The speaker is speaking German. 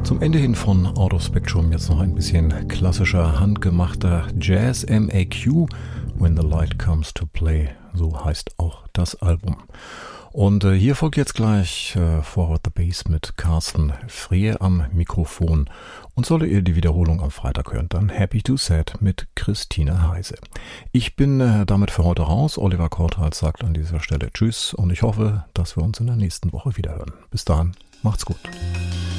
Zum Ende hin von Out of Spectrum jetzt noch ein bisschen klassischer, handgemachter Jazz MAQ, When the Light Comes to Play, so heißt auch das Album. Und hier folgt jetzt gleich Forward the Bass mit Carsten Frehe am Mikrofon. Und solltet ihr die Wiederholung am Freitag hören, dann Happy to Sad mit Christine Heise. Ich bin damit für heute raus. Oliver Korthals sagt an dieser Stelle Tschüss und ich hoffe, dass wir uns in der nächsten Woche wiederhören. Bis dahin, macht's gut.